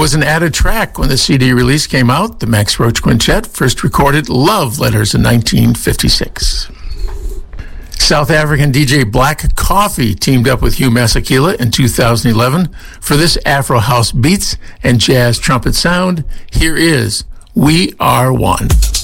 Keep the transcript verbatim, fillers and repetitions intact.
was an added track when the C D release came out. The Max Roach Quintet first recorded Love Letters in nineteen fifty-six. South African D J Black Coffee teamed up with Hugh Masekela in two thousand eleven for this Afro house beats and jazz trumpet sound. Here is We Are One.